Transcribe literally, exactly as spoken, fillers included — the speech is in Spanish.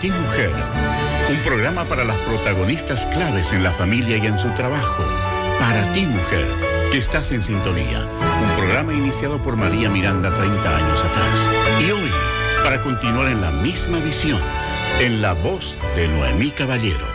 ti, mujer. Un programa para las protagonistas claves en la familia y en su trabajo. Para ti, mujer, que estás en sintonía. Un programa iniciado por María Miranda treinta años atrás. Y hoy, para continuar en la misma visión, en la voz de Noemí Caballero.